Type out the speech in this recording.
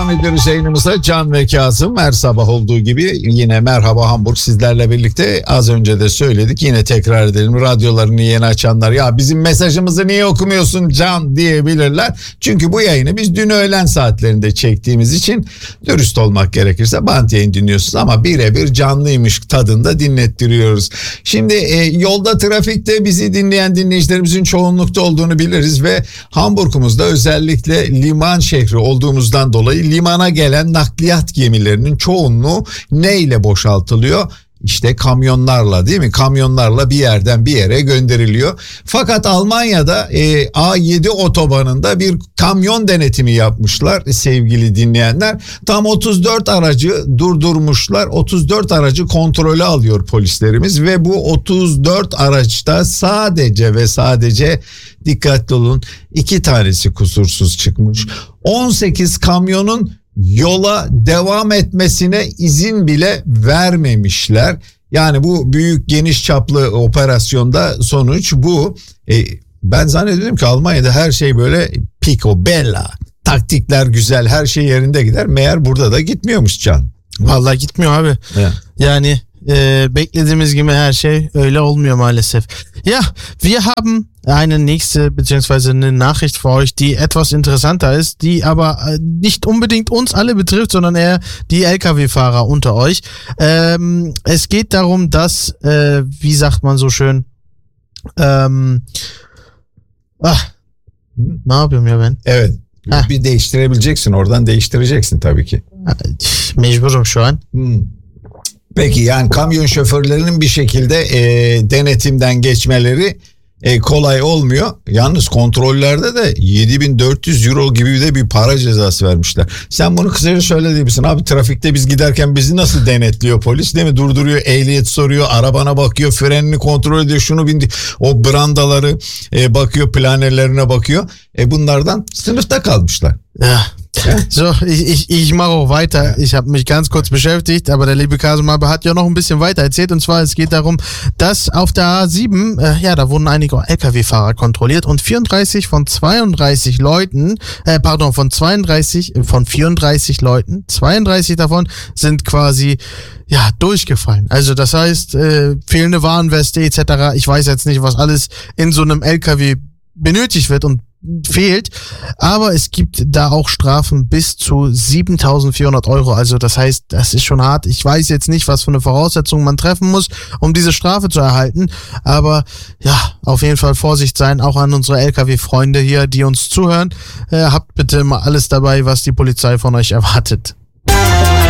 devam ediyoruz yayınımıza. Can ve Kazım her sabah olduğu gibi yine Merhaba Hamburg sizlerle birlikte. Az önce de söyledik, yine tekrar edelim. Radyolarını yeni açanlar, ya bizim mesajımızı niye okumuyorsun Can diyebilirler. Çünkü bu yayını biz dün öğlen saatlerinde çektiğimiz için, dürüst olmak gerekirse bant yayın dinliyorsunuz ama birebir canlıymış tadında dinlettiriyoruz. Şimdi yolda, trafikte bizi dinleyen dinleyicilerimizin çoğunlukta olduğunu biliriz ve Hamburg'umuzda özellikle liman şehri olduğumuzdan dolayı limana gelen nakliyat gemilerinin çoğunluğu neyle boşaltılıyor? İşte kamyonlarla, değil mi? Kamyonlarla bir yerden bir yere gönderiliyor. Fakat Almanya'da A7 otobanında bir kamyon denetimi yapmışlar sevgili dinleyenler. Tam 34 aracı durdurmuşlar. 34 aracı kontrole alıyor polislerimiz ve bu 34 araçta sadece ve sadece, dikkatli olun, 2 tanesi kusursuz çıkmış. 18 kamyonun yola devam etmesine izin bile vermemişler. Yani bu büyük, geniş çaplı operasyonda sonuç bu. Ben zannediyorum ki Almanya'da her şey böyle pico bella, taktikler güzel, her şey yerinde gider. Meğer burada da gitmiyormuş Can. Vallahi gitmiyor abi. Ya. Yani beklediğimiz gibi her şey öyle olmuyor maalesef. Ja, wir haben eine nächste beziehungsweise eine Nachricht für euch, die etwas interessanter ist, die aber nicht unbedingt uns alle betrifft, sondern eher die LKW-Fahrer unter euch. Es geht darum, dass, wie sagt man so schön, ne yapıyorum ya ben? Evet. Bir değiştirebileceksin, oradan değiştireceksin tabii ki. Mecburum şu an. Peki, yani kamyon şoförlerinin bir şekilde denetimden geçmeleri kolay olmuyor. Yalnız kontrollerde de 7.400 euro gibi de bir para cezası vermişler. Sen bunu kısaca söyle değil misin? Abi trafikte biz giderken bizi nasıl denetliyor polis, değil mi? Durduruyor, ehliyet soruyor, arabana bakıyor, frenini kontrol ediyor, şunu bindi, o brandaları bakıyor, planelerine bakıyor. Bunlardan sınıfta kalmışlar. Ja. So, ich mache auch weiter. Ich habe mich ganz kurz beschäftigt, aber der liebe Kasum hat ja noch ein bisschen weiter erzählt. Und zwar, es geht darum, dass auf der A7, da wurden einige LKW-Fahrer kontrolliert und 34 von 34 Leuten, von 34 Leuten, 32 davon sind quasi, durchgefallen. Also das heißt, fehlende Warnweste etc. Ich weiß jetzt nicht, was alles in so einem LKW benötigt wird und fehlt, aber es gibt da auch Strafen bis zu 7.400 Euro, also das heißt, das ist schon hart. Ich weiß jetzt nicht, was für eine Voraussetzung man treffen muss, um diese Strafe zu erhalten, aber auf jeden Fall Vorsicht sein, auch an unsere LKW-Freunde hier, die uns zuhören. Habt bitte mal alles dabei, was die Polizei von euch erwartet.